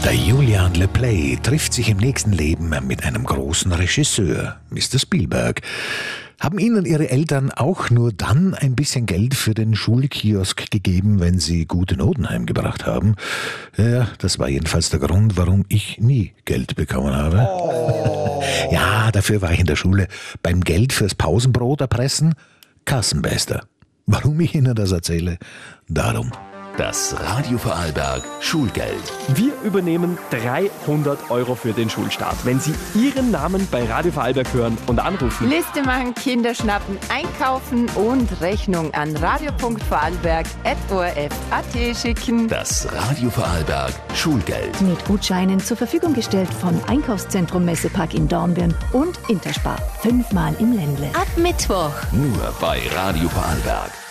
Der Julian Le Play trifft sich im nächsten Leben mit einem großen Regisseur, Mr. Spielberg. Haben Ihnen Ihre Eltern auch nur dann ein bisschen Geld für den Schulkiosk gegeben, wenn Sie gute Noten heimgebracht haben? Ja, das war jedenfalls der Grund, warum ich nie Geld bekommen habe. Oh. Ja, dafür war ich in der Schule beim Geld fürs Pausenbrot erpressen Kassenbester. Warum ich Ihnen das erzähle? Darum. Das Radio Vorarlberg Schulgeld. Wir übernehmen 300 Euro für den Schulstart, wenn Sie Ihren Namen bei Radio Vorarlberg hören und anrufen. Liste machen, Kinder schnappen, einkaufen und Rechnung an radio.vorarlberg@orf.at schicken. Das Radio Vorarlberg Schulgeld. Mit Gutscheinen zur Verfügung gestellt von Einkaufszentrum Messepark in Dornbirn und Interspar. 5-mal im Ländle. Ab Mittwoch. Nur bei Radio Vorarlberg.